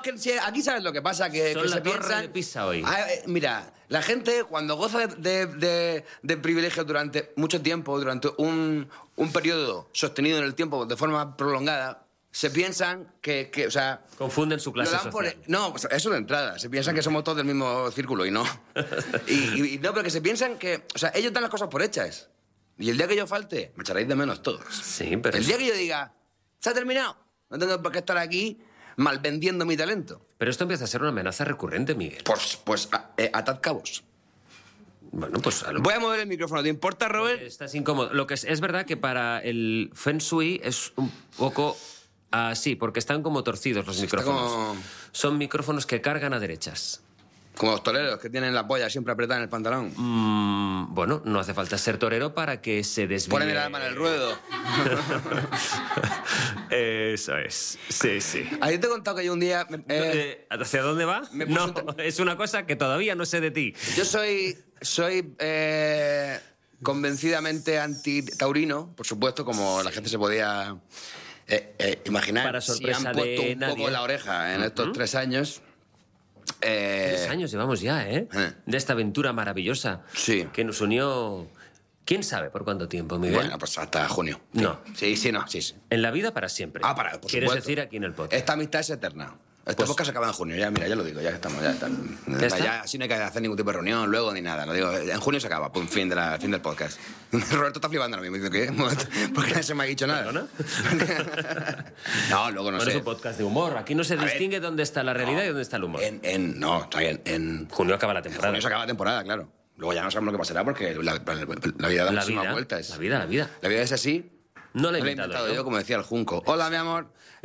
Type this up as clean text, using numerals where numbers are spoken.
que sí, aquí sabes lo que pasa, que Son que la se torre piensan... de Pisa hoy. Mira, la gente cuando goza de privilegios durante mucho tiempo, durante un periodo sostenido en el tiempo de forma prolongada, se piensan o sea... Confunden su clase lo dan social. no, pues eso de entrada. Se piensan que somos todos del mismo círculo y no. y no, pero que se piensan que... O sea, ellos dan las cosas por hechas. Y el día que yo falte, me echaréis de menos todos. Sí, pero... El día que yo diga, ¿se ha terminado? No tengo por qué estar aquí malvendiendo mi talento. Pero esto empieza a ser una amenaza recurrente, Miguel. Pues atad cabos. Bueno, pues... Voy a mover el micrófono. ¿Te importa, Robert? Estás incómodo. Lo que es verdad que para el Feng Shui es un poco así, porque están como torcidos los micrófonos. como- Son micrófonos que cargan a derechas. Como los toreros que tienen la polla siempre apretada en el pantalón. Bueno, no hace falta ser torero para que se desvíe. Ponen el arma en el ruedo. Eso es. Sí, sí. ¿A ti te he contado que yo un día... ¿Hacia dónde va? me No, puse es una cosa que todavía no sé de ti. Yo soy convencidamente anti-taurino, por supuesto, como la gente se podía imaginar. Para sorpresa si han puesto de un poco nadie. la oreja en estos 3 años. 3 años llevamos ya, ¿eh? De esta aventura maravillosa. Sí. Que nos unió... ¿Quién sabe por cuánto tiempo, Miguel? Bueno, pues hasta junio. No. Sí. Sí. En la vida para siempre. Por ¿Quieres supuesto. decir aquí en el podcast? Esta amistad es eterna. Este podcast acaba en junio, ya, mira, ya lo digo, ya estamos, ya está. ¿Ya está? Ya, así no hay que hacer ningún tipo de reunión luego ni nada, lo digo, en junio se acaba, pum, fin del podcast. Roberto está flipando ahora mismo, dice, ¿qué? ¿Por qué no se me ha dicho nada? ¿Perdona? No, luego no Bueno, sé. es un podcast de humor. Aquí no se distingue dónde está la realidad y dónde está el humor. No, está bien, en Junio acaba la temporada. junio se acaba la temporada, claro. Luego ya no sabemos lo que pasará porque la vida da La muchísimas vida, vueltas. la vida. La vida es así. No la he No la he inventado inventado yo. yo, como decía el Junco. Hola, mi amor.